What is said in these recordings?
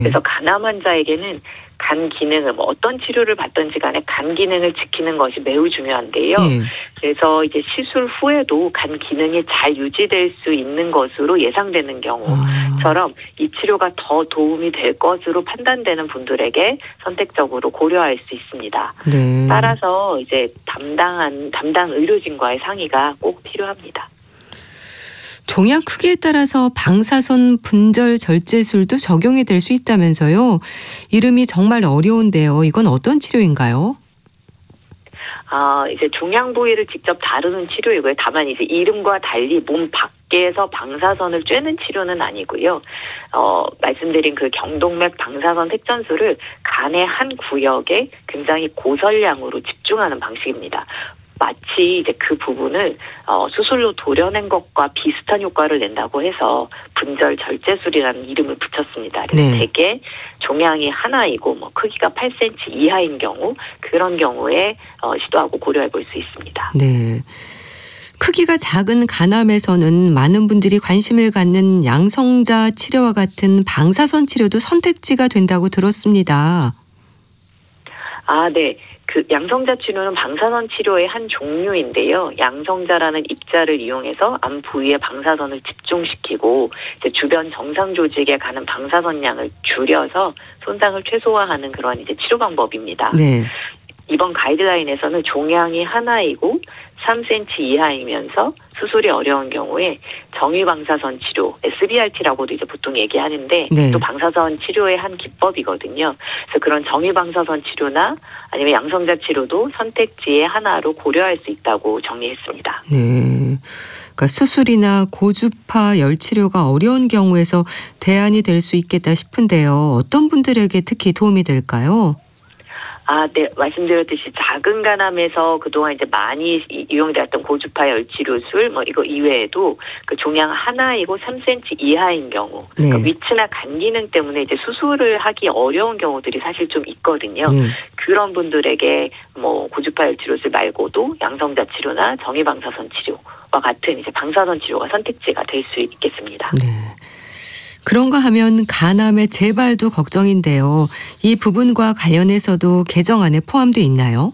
그래서 간암 환자에게는 간 기능을 어떤 치료를 받든지 간에 간 기능을 지키는 것이 매우 중요한데요. 예. 그래서 이제 시술 후에도 간 기능이 잘 유지될 수 있는 것으로 예상되는 경우처럼 이 치료가 더 도움이 될 것으로 판단되는 분들에게 선택적으로 고려할 수 있습니다. 네. 따라서 이제 담당 의료진과의 상의가 꼭 필요합니다. 종양 크기에 따라서 방사선 분절 절제술도 적용이 될 수 있다면서요. 이름이 정말 어려운데요. 이건 어떤 치료인가요? 이제 종양 부위를 직접 다루는 치료이고요. 다만 이제 이름과 달리 몸 밖에서 방사선을 쬐는 치료는 아니고요. 말씀드린 그 경동맥 방사선 색전술을 간의 한 구역에 굉장히 고설량으로 집중하는 방식입니다. 마치 이제 그 부분을 수술로 도려낸 것과 비슷한 효과를 낸다고 해서 분절 절제술이라는 이름을 붙였습니다. 그래서 대개 종양이 하나이고 크기가 8cm 이하인 경우 그런 경우에 시도하고 고려해 볼 수 있습니다. 네. 크기가 작은 간암에서는 많은 분들이 관심을 갖는 양성자 치료와 같은 방사선 치료도 선택지가 된다고 들었습니다. 네. 그 양성자 치료는 방사선 치료의 한 종류인데요. 양성자라는 입자를 이용해서 암 부위에 방사선을 집중시키고 이제 주변 정상 조직에 가는 방사선량을 줄여서 손상을 최소화하는 그런 이제 치료 방법입니다. 네. 이번 가이드라인에서는 종양이 하나이고 3cm 이하이면서 수술이 어려운 경우에 정위방사선 치료, SBRT라고도 이제 보통 얘기하는데 또 방사선 치료의 한 기법이거든요. 그래서 그런 정위방사선 치료나 아니면 양성자 치료도 선택지의 하나로 고려할 수 있다고 정리했습니다. 네. 그러니까 수술이나 고주파 열 치료가 어려운 경우에서 대안이 될 수 있겠다 싶은데요. 어떤 분들에게 특히 도움이 될까요? 네. 말씀드렸듯이 작은 간암에서 그동안 이제 많이 이용되었던 고주파 열치료술, 이거 이외에도 그 종양 하나이고 3cm 이하인 경우, 그러니까 위치나 간 기능 때문에 이제 수술을 하기 어려운 경우들이 사실 좀 있거든요. 그런 분들에게 고주파 열치료술 말고도 양성자 치료나 정위방사선 치료와 같은 이제 방사선 치료가 선택지가 될 수 있겠습니다. 네. 그런가 하면 간암의 재발도 걱정인데요. 이 부분과 관련해서도 개정안에 포함되어 있나요?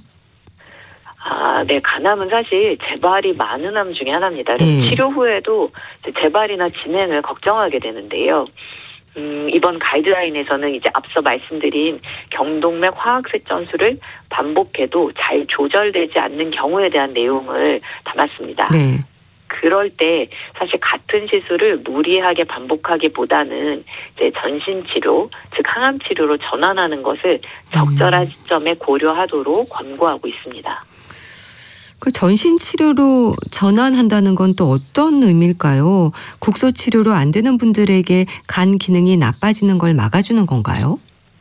네. 간암은 사실 재발이 많은 암 중에 하나입니다. 그래서 치료 후에도 재발이나 진행을 걱정하게 되는데요. 이번 가이드라인에서는 이제 앞서 말씀드린 경동맥 화학색전술을 반복해도 잘 조절되지 않는 경우에 대한 내용을 담았습니다. 네. 그럴 때 사실 같은 시술을 무리하게 반복하기보다는 이제 전신 치료, 즉 항암 치료로 전환하는 것을 적절한 시점에 고려하도록 권고하고 있습니다. 그 전신 치료로 전환한다는 건 또 어떤 의미일까요? 국소 치료로 안 되는 분들에게 간 기능이 나빠지는 걸 막아주는 건가요?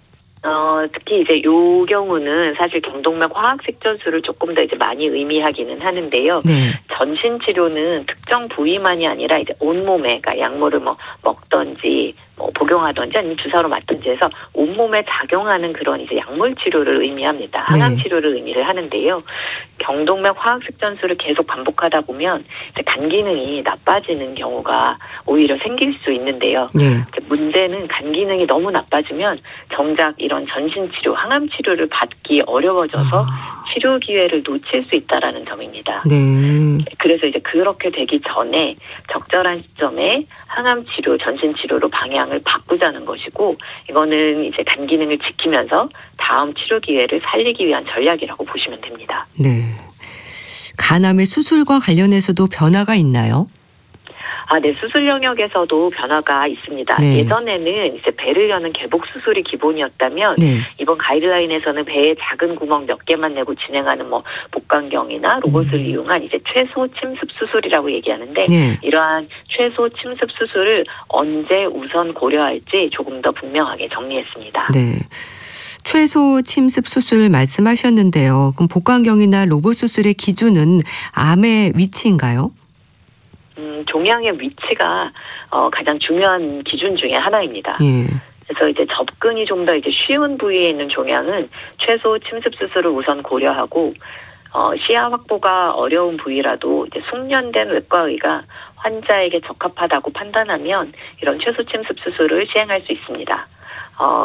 특히 이제 요 경우는 사실 경동맥 화학색전술을 조금 더 이제 많이 의미하기는 하는데요. 전신 치료는 특정 부위만이 아니라 이제 온몸에, 그러니까 약물을 먹던지 복용하던지 아니면 주사로 맞던지 해서 온몸에 작용하는 그런 이제 약물 치료를 의미합니다. 항암 치료를 의미를 하는데요. 경동맥 화학색전술을 계속 반복하다 보면 이제 간 기능이 나빠지는 경우가 오히려 생길 수 있는데요. 문제는 간 기능이 너무 나빠지면 정작 이런 전신 치료, 항암 치료를 받기 어려워져서 치료 기회를 놓칠 수 있다라는 점입니다. 그래서 이제 그렇게 되기 전에 적절한 시점에 항암 치료, 전신 치료로 방향을 바꾸자는 것이고, 이거는 이제 간 기능을 지키면서 다음 치료 기회를 살리기 위한 전략이라고 보시면 됩니다. 네. 간암의 수술과 관련해서도 변화가 있나요? 네. 수술 영역에서도 변화가 있습니다. 예전에는 이제 배를 여는 개복 수술이 기본이었다면 이번 가이드라인에서는 배에 작은 구멍 몇 개만 내고 진행하는 복강경이나 로봇을 이용한 이제 최소 침습 수술이라고 얘기하는데 이러한 최소 침습 수술을 언제 우선 고려할지 조금 더 분명하게 정리했습니다. 네. 최소 침습 수술 말씀하셨는데요. 그럼 복강경이나 로봇 수술의 기준은 암의 위치인가요? 종양의 위치가 가장 중요한 기준 중에 하나입니다. 그래서 이제 접근이 좀 더 이제 쉬운 부위에 있는 종양은 최소 침습 수술을 우선 고려하고 시야 확보가 어려운 부위라도 이제 숙련된 외과의가 환자에게 적합하다고 판단하면 이런 최소 침습 수술을 시행할 수 있습니다.